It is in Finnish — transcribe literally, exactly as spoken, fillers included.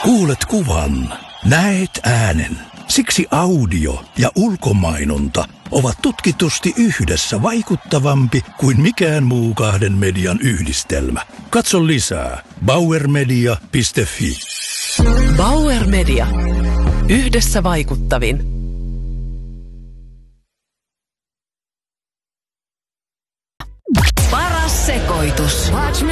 Kuulet kuvan, näet äänen. Siksi audio ja ulkomainonta ovat tutkitusti yhdessä vaikuttavampi kuin mikään muu kahden median yhdistelmä. Katso lisää bauer media piste fi. Bauer Media. Yhdessä vaikuttavin. Paras sekoitus. Watch me